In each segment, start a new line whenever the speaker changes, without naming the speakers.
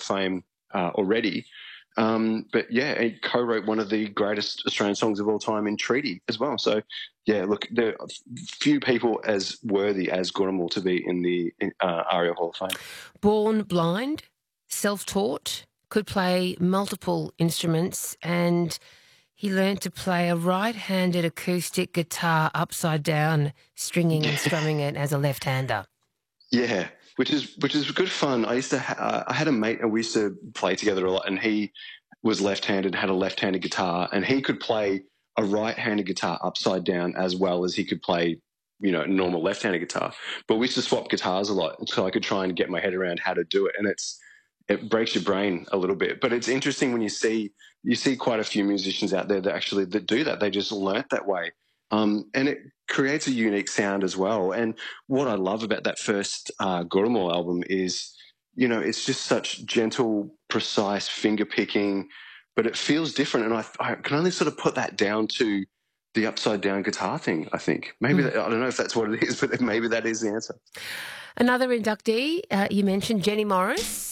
Fame already. But yeah, he co-wrote one of the greatest Australian songs of all time in Treaty as well. So yeah, look, there are few people as worthy as Gurrumul to be in the ARIA Hall of Fame.
Born blind, self-taught, could play multiple instruments, and he learned to play a right-handed acoustic guitar upside down, stringing and strumming it as a left-hander.
Yeah, which is good fun. I used to I had a mate and we used to play together a lot, and he was left-handed, had a left-handed guitar, and he could play a right-handed guitar upside down as well as he could play, normal left-handed guitar. But we used to swap guitars a lot, so I could try and get my head around how to do it, and it breaks your brain a little bit. But it's interesting when you see quite a few musicians out there that do that. They just learnt that way. And it creates a unique sound as well. And what I love about that first Gurrumul album is, it's just such gentle, precise finger picking, but it feels different. And I can only sort of put that down to the upside down guitar thing, I think. Maybe I don't know if that's what it is, but maybe that is the answer.
Another inductee, you mentioned Jenny Morris.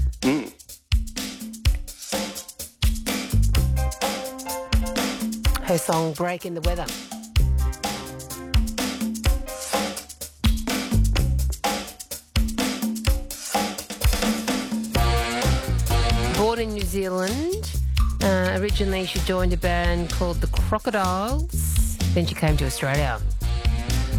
Her song Break in the Weather. Born in New Zealand, originally she joined a band called the Crocodiles. Then she came to Australia.